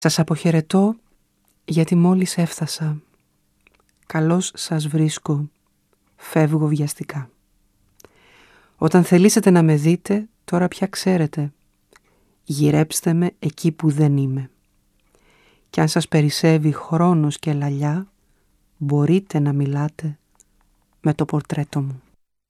Σας αποχαιρετώ γιατί μόλις έφτασα. Καλώς σας βρίσκω. Φεύγω βιαστικά. Όταν θελήσετε να με δείτε, τώρα πια ξέρετε. Γυρέψτε με εκεί που δεν είμαι. Κι αν σας περισσεύει χρόνος και λαλιά, μπορείτε να μιλάτε με το πορτρέτο μου.